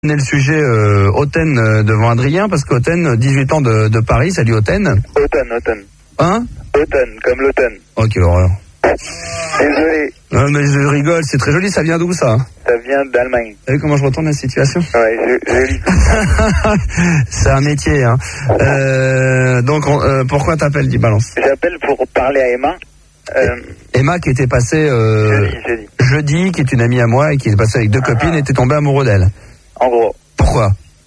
Le sujet Oten devant Adrien, parce qu'Oten, 18 ans de Paris, salut Oten. Oten. Hein? Oten, comme l'automne. Oh, quelle horreur. Désolé. Non, mais je rigole, c'est très joli, ça vient d'où ça? Ça vient d'Allemagne. Vous savez comment je retourne la situation? Ouais, joli. C'est un métier, hein. Donc, pourquoi t'appelles, dis balance? J'appelle pour parler à Emma. Emma qui était passée jeudi, qui est une amie à moi et qui est passée avec deux copines et t'es tombé amoureux d'elle. En gros. Pourquoi?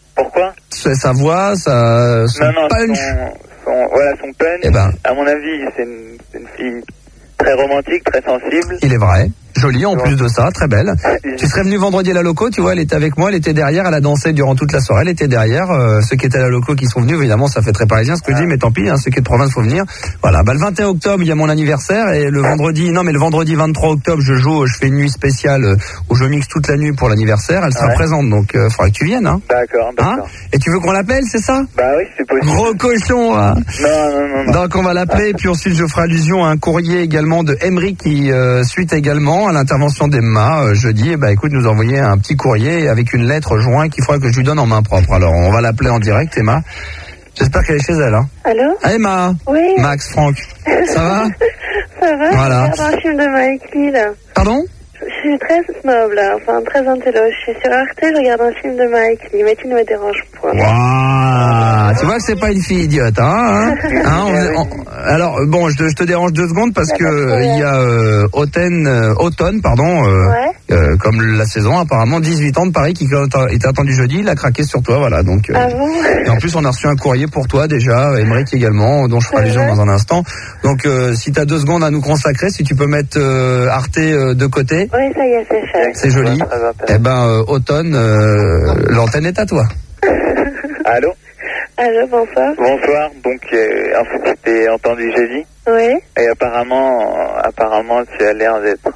Sa voix, son punch. Son punch. Eh ben. À mon avis, c'est une fille très romantique, très sensible. Il est vrai. Jolie en plus de ça, très belle. Tu serais venu vendredi à la loco, tu vois, elle était avec moi, elle était derrière, elle a dansé durant toute la soirée, elle était derrière. Ceux qui étaient à la loco qui sont venus, évidemment, ça fait très parisien ce que je dis, mais tant pis, hein, ceux qui sont de province faut venir. Voilà, le 21 octobre, il y a mon anniversaire et le vendredi 23 octobre, je fais une nuit spéciale où je mixe toute la nuit pour l'anniversaire, elle sera présente, donc faudra que tu viennes. Hein. D'accord. Hein, et tu veux qu'on l'appelle, c'est ça? Bah oui, c'est possible. Gros cochon, hein. Non. Donc on va l'appeler, et puis ensuite je ferai allusion à un courrier également de Emery qui suite également à l'intervention d'Emma jeudi. Et écoute, nous envoyer un petit courrier avec une lettre jointe qu'il faudra que je lui donne en main propre. Alors on va l'appeler en direct, Emma. J'espère qu'elle est chez elle. Hein. Allô? Emma. Oui. Max, Franck. Ça va? Ça va. Voilà. Je regarde un film de Mike Lee, là. Pardon? Je suis très snob, là. Enfin, très intello. Je suis sur Arte, je regarde un film de Mike Lee, mais tu ne me déranges pas. Waouh, tu vois que c'est pas une fille idiote, hein, alors bon, je te dérange 2 secondes parce que il y a Automne, comme la saison, apparemment 18 ans de Paris qui était attendu jeudi, il a craqué sur toi, voilà. Donc ah bon? et en plus on a reçu un courrier pour toi déjà, Émeric également, dont je ferai allusion dans un instant. Donc si tu as 2 secondes à nous consacrer, si tu peux mettre Arte de côté. Oui, ça y est, c'est fait. C'est joli. Automne, l'antenne est à toi. Allô, bonsoir. Bonsoir. Donc, en fait, c'était entendu jeudi. Oui. Et apparemment, tu as l'air d'être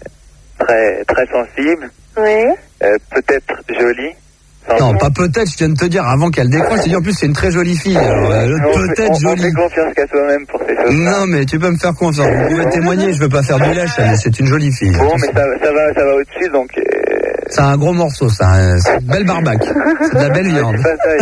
très sensible. Oui. Peut-être jolie. Non, pas peut-être, je viens de te dire, avant qu'elle décroche, je te dis en plus c'est une très jolie fille. Alors, peut-être jolie. On fait confiance qu'à soi-même pour ces choses. Non, mais tu peux me faire confiance. Vous pouvez témoigner, je veux pas faire du lèche, mais c'est une jolie fille. Bon, mais ça va au-dessus, donc. C'est un gros morceau, ça. C'est une belle barbaque. C'est de la belle viande.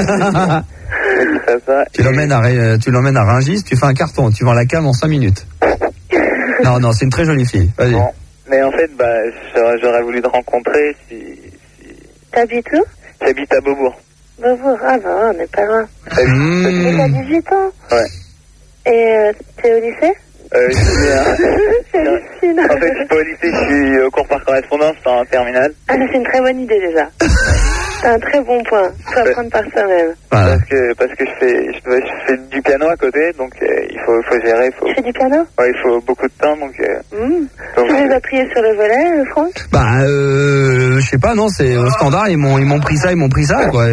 Tu l'emmènes à Rungis, tu fais un carton, tu vends la cam en 5 minutes. Non, c'est une très jolie fille. Vas-y. Bon, mais en fait, j'aurais voulu te rencontrer si... T'habites où? J'habite à Beaubourg. Beaubourg, on n'est pas loin. Et t'as 18 ans? Ouais. Et t'es au lycée? Je suis en fait, je suis pas au lycée, je suis au cours par correspondance en terminale. Ah, c'est une très bonne idée déjà. C'est un très bon point. Faut apprendre par soi-même. Voilà. Parce que je fais du piano à côté, donc il faut gérer. Tu fais du piano? Ouais, il faut beaucoup de temps, donc. Tu les as pliés sur le volet, Franck? Je sais pas, non, c'est au standard, ils m'ont pris ça, quoi.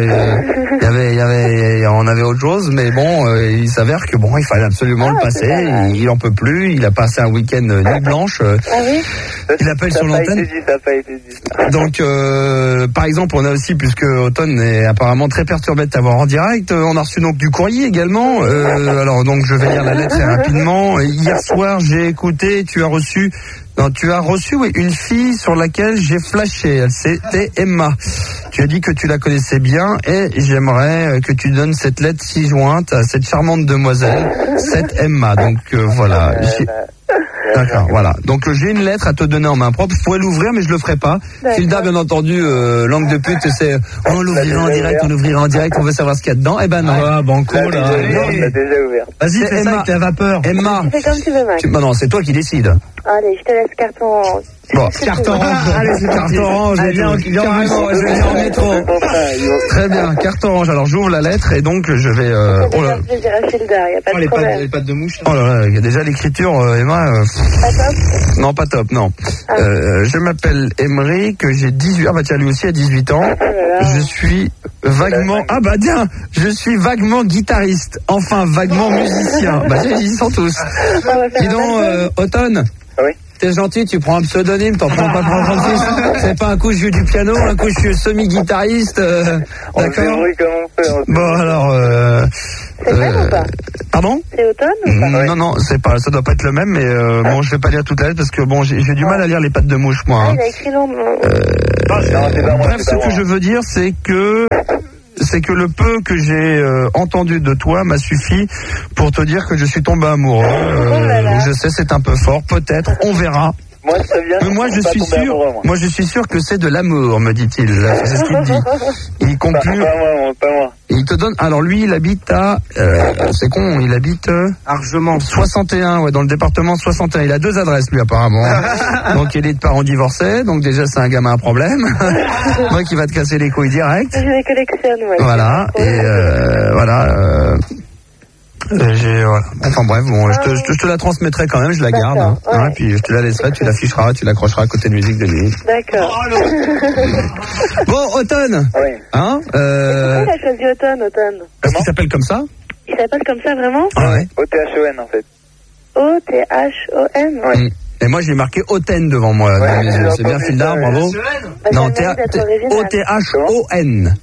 On avait autre chose, mais bon, il s'avère que il fallait absolument le passer. Il en peut plus. Il a passé un week-end nuit blanche. Ah oui? Il appelle sur l'antenne. Ça n'a pas été dit. Donc, par exemple, on a aussi, puisque Automne est apparemment très perturbé de t'avoir en direct, on a reçu donc du courrier également. Alors donc, je vais lire la lettre très rapidement. Hier soir, j'ai écouté. Tu as reçu une fille sur laquelle j'ai flashé. C'était Emma. Tu as dit que tu la connaissais bien et j'aimerais que tu donnes cette lettre ci-jointe à cette charmante demoiselle, cette Emma. Donc voilà. D'accord, voilà. Donc j'ai une lettre à te donner en main propre. Je pourrais l'ouvrir, mais je le ferai pas. Hilda, bien entendu, langue de pute, c'est on l'ouvrira en direct, on veut savoir ce qu'il y a dedans. Eh ben non. Ah, banco, là. On l'a déjà ouvert. Vas-y, fais ça avec la vapeur. Emma. Tu fais comme tu veux, Max. Non, c'est toi qui décides. Allez, je te laisse carton orange. Bon, carton orange. Allez, c'est carton orange. Je vais en métro. Très bien, carton orange. Alors, j'ouvre la lettre et donc je vais... Je dirais à Hilda, il n'y a pas de problème. Les pattes de mouche. Oh là là, il y a déjà l'écriture, Emma. Pas top? Non, pas top, non. Je m'appelle Emery, que j'ai 18... Ah bah tiens, lui aussi a 18 ans. Je suis vaguement... Ah bah tiens, je suis vaguement guitariste. Enfin, vaguement musicien. Bah tiens, ils y sont tous. Dis donc, Automne. Oui. T'es gentil, tu prends un pseudonyme, t'en prends pas 36. C'est pas un coup je joue du piano, un coup je suis semi-guitariste. D'accord. Bon alors, C'est le même ou pas? Pardon? C'est automne ou pas? Non, non, c'est pas, ça doit pas être le même, mais bon, je vais pas lire toute la lettre parce que bon, j'ai du mal à lire les pattes de mouche, moi. Ah, il a écrit long. Bref, ce que je veux dire, c'est que le peu que j'ai entendu de toi m'a suffi pour te dire que je suis tombé amoureux. Je sais, c'est un peu fort, peut-être, on verra. Moi, ça vient. Mais moi, je suis sûr que c'est de l'amour, me dit-il. C'est ce qu'il dit. Il conclut. Pas moi. Il te donne. Alors lui, il habite à. C'est con. Il habite. Argemont. 61, ouais, dans le département 61. Il a 2 adresses, lui, apparemment. Donc il est de parents divorcés. Donc déjà, c'est un gamin à problème. Moi, qui va te casser les couilles direct. Je les collectionne, ouais. Voilà. Et voilà. Voilà. Enfin bref, bon, je te la transmettrai quand même, je la garde. Hein, ouais. Puis je te la laisserai, tu l'afficheras, tu l'accrocheras à côté de musique de nuit. D'accord. Bon, Automne. Oui. Hein Pourquoi il a choisi Automne? Parce qu'il s'appelle comme ça? Il s'appelle comme ça vraiment? Ah ouais. O-T-H-O-N en fait. O-T-H-O-N? Oui. Et moi j'ai marqué Automne devant moi, dans mes yeux. C'est bien, Fildar, bravo. Non, O-T-H-O-N.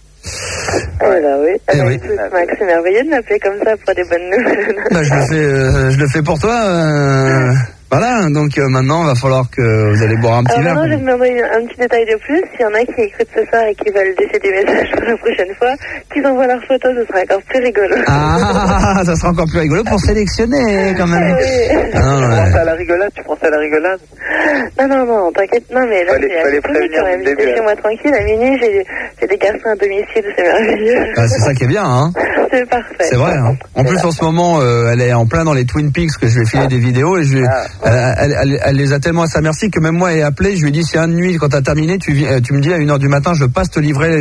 Eh ben oui. Eh oui. Écoute, Max, c'est merveilleux de m'appeler comme ça pour des bonnes nouvelles. Bah, je le fais pour toi. Voilà, donc maintenant, il va falloir que vous allez boire un petit verre. Maintenant, je vais vous demander un petit détail de plus. S'il y en a qui écoutent ce soir et qui veulent laisser des messages pour la prochaine fois, qu'ils envoient leurs photos, ce sera encore plus rigolo. Ah, ça sera encore plus rigolo pour sélectionner, quand même. Oui. Ah, non, Tu penses à la rigolade? Non, t'inquiète. Non, mais là, fallait prévenir quand même. J'étais chez moi tranquille, à minuit, j'ai des garçons à domicile, c'est merveilleux. Ah, c'est ça qui est bien, hein. C'est parfait. C'est vrai, hein. En plus, en ce moment, elle est en plein dans les Twin Peaks, que je lui ai filé des vidéos et elle les a tellement à sa merci que même moi, elle est appelée, je lui ai dit, c'est un de nuit, quand t'as terminé, tu me dis à 1h du matin, je passe te livrer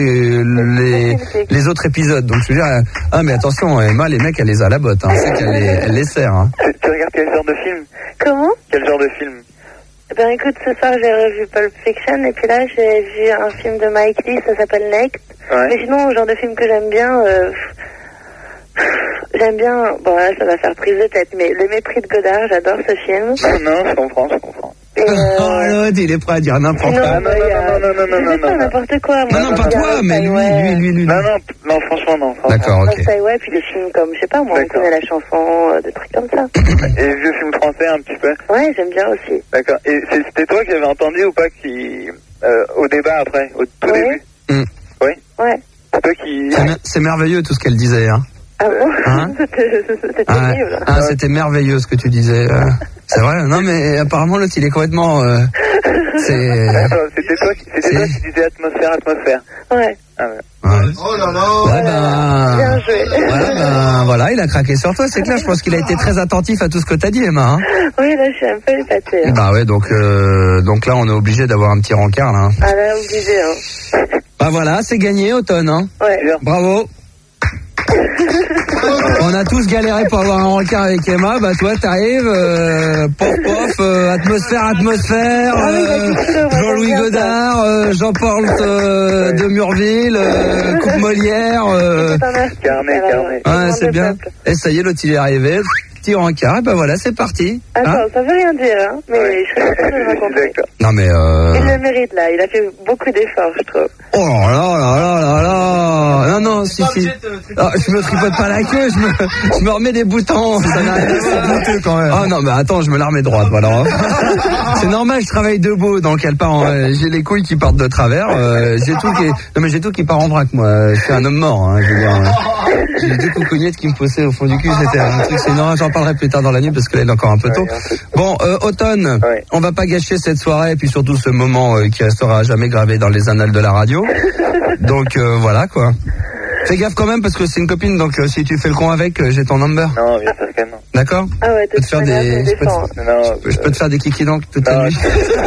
les autres épisodes. Donc, je veux dire, mais attention, Emma, les mecs, elle les a à la botte, hein. C'est qu'elle les sert, hein. Tu regardes quel genre de film? Comment? Quel genre de film? Ben écoute, ce soir j'ai revu Pulp Fiction et puis là j'ai vu un film de Mike Lee, ça s'appelle Next. Ouais. Mais sinon, le genre de film que j'aime bien, bon là ça va faire prise de tête, mais Le Mépris de Godard, j'adore ce film. Non, je comprends. Et Oh l'autre, il est prêt à dire n'importe quoi. Non, n'importe quoi. Non, pas toi, mais lui. Non, franchement, non. D'accord, ok. Ouais, puis des films comme, je sais pas, moi, on connaît la chanson, des trucs comme ça. Et vieux films français un petit peu? Ouais, j'aime bien aussi. D'accord. Et c'était toi qui avais entendu ou pas qui, au débat après, au tout début? Oui? Ouais. C'est toi qui... C'est merveilleux tout ce qu'elle disait, hein. Ah bon? Hein? C'était terrible. Ah, c'était merveilleux ce que tu disais. C'est vrai. Non, mais apparemment l'autre il est complètement. C'était toi qui disais atmosphère. Ouais. Ah ouais. Ouais. Oh là là. Ouais, Bien joué. Voilà, il a craqué sur toi, c'est clair. Je pense qu'il a été très attentif à tout ce que t'as dit, Emma. Hein. Oui, là, je suis un peu épatée. Hein. Bah ouais, donc là, on est obligé d'avoir un petit rencard, là. Ah là, obligé, hein. Bah voilà, c'est gagné, Automne, hein. Ouais. Bravo. On a tous galéré pour avoir un rencard avec Emma. Bah toi t'arrives, pof, atmosphère, Jean-Louis Godard, Jean-Paul de Murville, Coupe Molière. Carnet. Ouais, c'est bien. Et ça y est, l'autre il est arrivé. Petit rencard, et bah voilà, c'est parti. Attends, hein, ça veut rien dire, hein, mais je suis contente de le rencontrer. non mais Il le mérite là, il a fait beaucoup d'efforts, je trouve. Oh là. Non, si. Ah, je me tripote pas la queue, je me remets des boutons. Ça n'a rien à quand même. Ah non, mais attends, je me la remets droite, voilà. C'est normal, je travaille debout, donc j'ai les couilles qui partent de travers, j'ai tout qui part en vrac, moi. Je suis un homme mort, hein, je veux dire. J'ai 2 coucougnettes qui me poussaient au fond du cul, c'était un truc, c'est énorme, j'en parlerai plus tard dans la nuit parce que là il est encore un peu tôt. Bon, Automne, on va pas gâcher cette soirée et puis surtout ce moment qui restera jamais gravé dans les annales de la radio. Donc voilà quoi. Fais gaffe quand même parce que c'est une copine, donc si tu fais le con avec, j'ai ton number. Non, bien sûr que non. D'accord? Ah ouais, je peux te faire des kiki donc toute la nuit.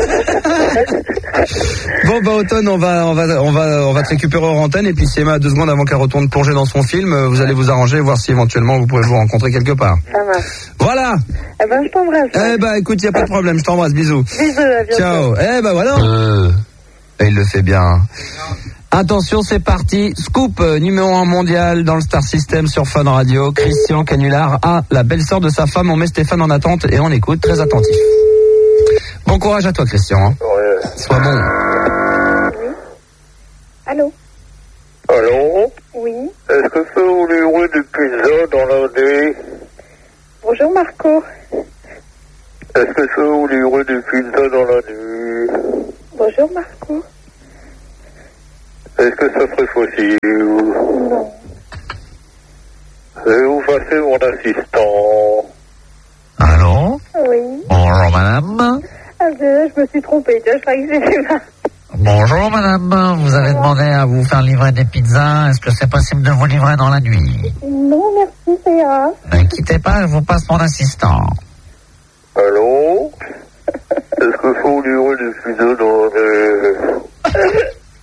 Bon bah Automne, on va te récupérer hors antenne et puis si Emma a 2 secondes avant qu'elle retourne plonger dans son film, vous allez vous arranger, voir si éventuellement vous pouvez vous rencontrer quelque part. Ça marche. Voilà. Eh ben je t'embrasse. Eh bah écoute, y a pas de problème, je t'embrasse, bisous. Bisous, à bientôt. Ciao. Eh bah voilà. Il le fait bien. Attention, c'est parti. Scoop numéro 1 mondial dans le Star System sur Fun Radio. Christian Canular a la belle-sœur de sa femme. On met Stéphane en attente et on écoute, très attentif. Bon courage à toi, Christian. Hein. Ouais. Sois bon. Oui. Allô? Allô? Oui. Est-ce que c'est au numéro d'épisode dans la nuit? Bonjour Marco. Est-ce que je vous livrer des pizzas dans la nuit? Bonjour Marco. Est-ce que ça serait possible? Non. Je vais vous passer mon assistant. Allô? Oui. Bonjour madame. Ah, je me suis trompée, je croyais que c'était Marco. Bonjour madame, vous avez demandé à vous faire livrer des pizzas, est-ce que c'est possible de vous livrer dans la nuit? Non, merci, c'est ira. Ne quittez pas, je vous passe mon assistant. Allô? Est-ce que je vous livrer des pizzas dans la nuit?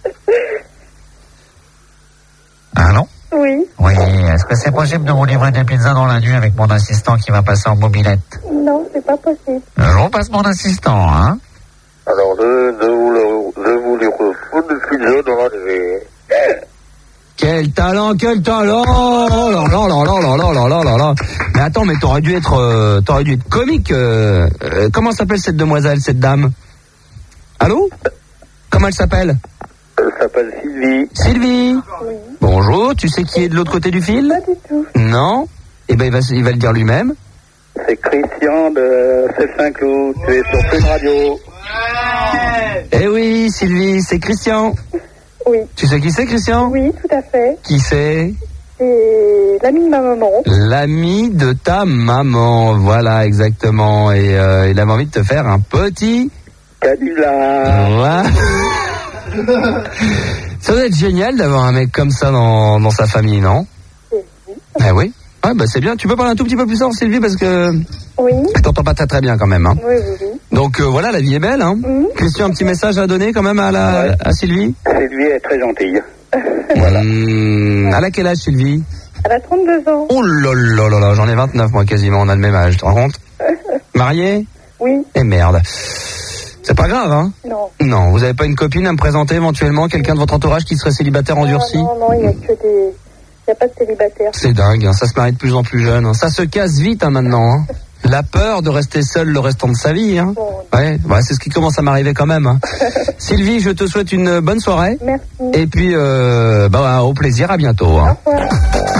Allô? Oui. Oui, est-ce que c'est possible de vous livrer des pizzas dans la nuit avec mon assistant qui va passer en mobilette? Non, c'est pas possible. Je vous passe mon assistant, hein? Alors, je vous livrer des pizzas dans la nuit. Quel talent, quel talent! Oh là là là là là là là là là. Mais attends, mais t'aurais dû être comique. Comment s'appelle cette demoiselle, cette dame? Allô? Comment elle s'appelle? Elle s'appelle Sylvie. Sylvie. Oui. Bonjour, tu sais qui est de l'autre côté du fil? Pas du tout. Non? Eh ben il va le dire lui-même. C'est Christian de C5 tu es sur Fun Radio. Eh oui, Sylvie, c'est Christian. Oui. Tu sais qui c'est, Christian? Oui, tout à fait. Qui c'est? C'est l'ami de ma maman. L'ami de ta maman, voilà, exactement. Et il avait envie de te faire un petit... Canular. Voilà. Ça doit être génial d'avoir un mec comme ça dans sa famille, non? Eh oui. Ouais, bah c'est bien. Tu peux parler un tout petit peu plus fort, Sylvie, parce que Oui. je t'entends pas très bien quand même. Hein. Oui, oui, oui. Donc voilà, la vie est belle. Hein. Christian, un petit message à donner quand même à Sylvie. Sylvie est très gentille. Voilà. Elle a quel âge, Sylvie? Elle a 32 ans. Oh là là là là, j'en ai 29 moi quasiment, on a le même âge, tu te rends compte? Mariée? Oui. Eh merde. C'est pas grave, hein? Non. Non, vous avez pas une copine à me présenter éventuellement, quelqu'un de votre entourage qui serait célibataire endurci? Non, il n'y a que des... Il n'y a pas de célibataire. C'est dingue, hein, ça se marie de plus en plus jeune. Hein. Ça se casse vite hein, maintenant. Hein. La peur de rester seul le restant de sa vie. Hein. Ouais, c'est ce qui commence à m'arriver quand même. Hein. Sylvie, je te souhaite une bonne soirée. Merci. Et puis, au plaisir, à bientôt. Hein. Au revoir.